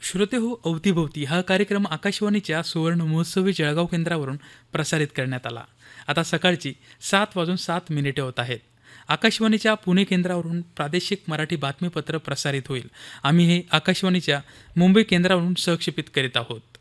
श्रोते हो अवतीभवती हा कार्यक्रम आकाशवाणीच्या सुवर्ण महोत्सवी जळगाव केंद्रावरून प्रसारित करण्यात आला. आता सकाळची 7:07 होत आहेत. आकाशवाणीच्या पुणे केंद्रावरून प्रादेशिक मराठी बातमीपत्र प्रसारित होईल. आम्ही हे आकाशवाणीच्या मुंबई केंद्रावरून सहक्षेपित करीत आहोत.